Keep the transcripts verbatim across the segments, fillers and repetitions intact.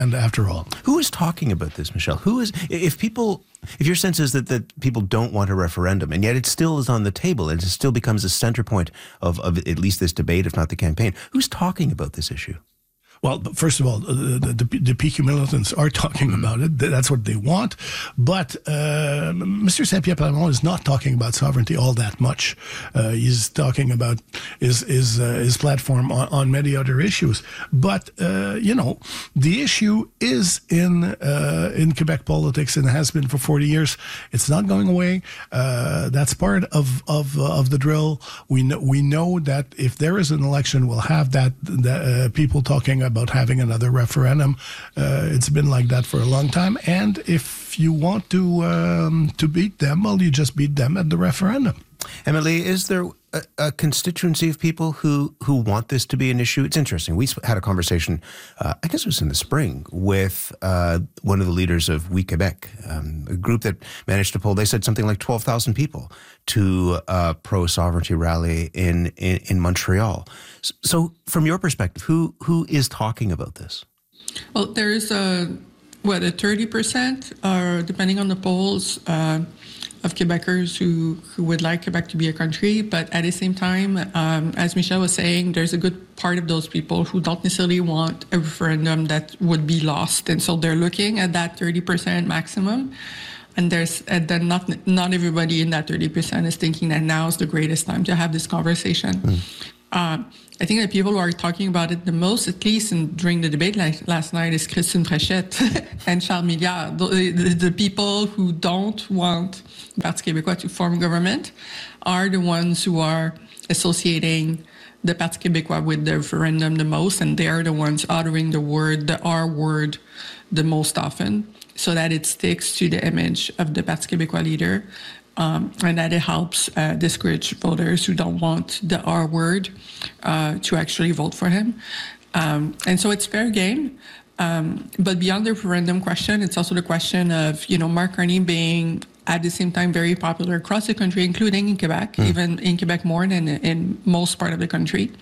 referendum after all. Who is talking about this, Michel? Who is, if people, if your sense is that, that people don't want a referendum, and yet it still is on the table, and it still becomes a center point of, of at least this debate, if not the campaign, who's talking about this issue? Well, first of all, the, the, the P Q militants are talking about it. That's what they want. But uh, Mister Saint-Pierre Plamondon is not talking about sovereignty all that much. Uh, he's talking about his his, uh, his platform on, on many other issues. But, uh, you know, the issue is in uh, in Quebec politics and has been for forty years. It's not going away. Uh, that's part of of, uh, of the drill. We know, we know that if there is an election, we'll have that, that uh, people talking about about having another referendum. Uh, it's been like that for a long time. And if you want to um, to beat them, well, you just beat them at the referendum. Emily, is there a, a constituency of people who, who want this to be an issue? It's interesting. We had a conversation, uh, I guess it was in the spring, with uh, one of the leaders of We Quebec, um, a group that managed to pull, they said something like twelve thousand people to a pro-sovereignty rally in, in, in Montreal. So from your perspective, who who is talking about this? Well, there's, a, what, a thirty percent, or depending on the polls, uh, of Quebecers who, who would like Quebec to be a country. But at the same time, um, as Michel was saying, there's a good part of those people who don't necessarily want a referendum that would be lost. And so they're looking at that thirty percent maximum. And there's and then not not everybody in that thirty percent is thinking that now is the greatest time to have this conversation. Mm. Uh, I think the people who are talking about it the most, at least in, during the debate like last night, is Christine Fréchette and Charles Milliard. The, the, the people who don't want the Parti québécois to form government are the ones who are associating the Parti québécois with the referendum the most, and they are the ones uttering the word, the R word, the most often, so that it sticks to the image of the Parti québécois leader. Um, and that it helps uh, discourage voters who don't want the R word uh, to actually vote for him. Um, and so it's fair game. Um, but beyond the referendum question, it's also the question of, you know, Mark Carney being at the same time very popular across the country, including in Quebec, mm. even in Quebec more than in most part of the country.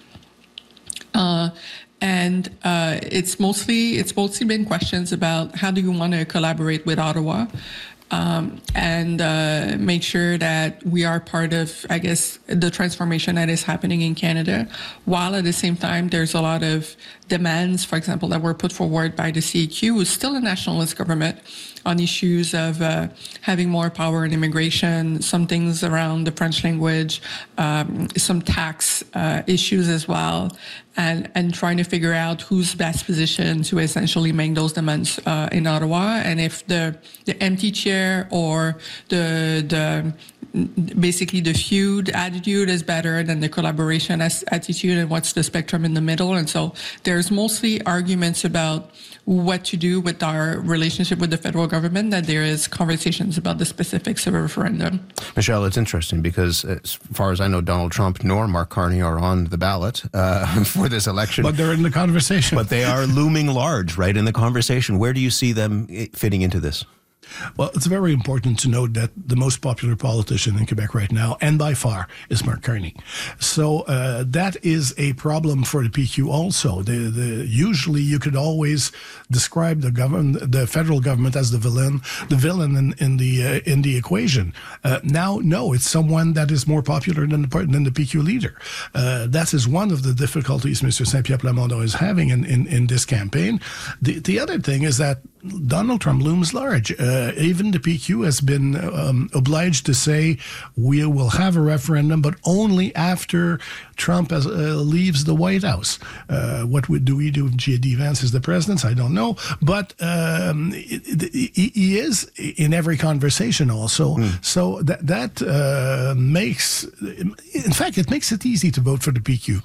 Uh, and uh, it's mostly it's mostly been questions about how do you want to collaborate with Ottawa. Um, and uh, make sure that we are part of, I guess, the transformation that is happening in Canada, while at the same time there's a lot of demands, for example, that were put forward by the C A Q, who's still a nationalist government, on issues of uh, having more power in immigration, some things around the French language, um, some tax uh, issues as well, and, and trying to figure out who's best positioned to essentially make those demands uh, in Ottawa. And if the, the empty chair or the the basically the feud attitude is better than the collaboration as attitude, and what's the spectrum in the middle. And so there's mostly arguments about what to do with our relationship with the federal government, that there is conversations about the specifics of a referendum. Michel, it's interesting because as far as I know, Donald Trump nor Mark Carney are on the ballot uh, for this election. But they're in the conversation. But they are looming large, right, in the conversation. Where do you see them fitting into this? Well, it's very important to note that the most popular politician in Quebec right now, and by far, is Mark Carney. So uh, that is a problem for the P Q also. The, the, usually you could always describe the government, the federal government as the villain, the villain in, in the uh, in the equation. Uh, now, no, it's someone that is more popular than the, than the P Q leader. Uh, that is one of the difficulties Mister Saint-Pierre Plamondon is having in, in, in this campaign. The, the other thing is that Donald Trump looms large. Uh, even the P Q has been um, obliged to say we will have a referendum, but only after Trump has, uh, leaves the White House. Uh, what would, do we do if J D Vance is the president? I don't know. But um, he, he is in every conversation also. Mm. So that, that uh, makes, in fact, it makes it easy to vote for the P Q.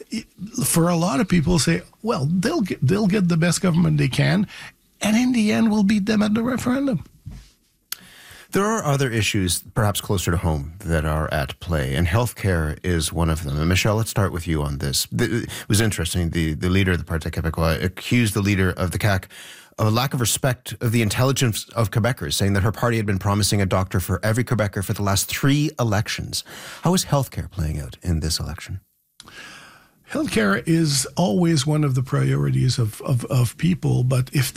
For a lot of people say, well, they'll get, they'll get the best government they can, and in the end, we'll beat them at the referendum. There are other issues, perhaps closer to home, that are at play, and healthcare is one of them. And Michel, let's start with you on this. It was interesting. The, the leader of the Parti québécois accused the leader of the C A Q of a lack of respect of the intelligence of Quebecers, saying that her party had been promising a doctor for every Quebecer for the last three elections. How is healthcare playing out in this election? Healthcare is always one of the priorities of, of, of people, but if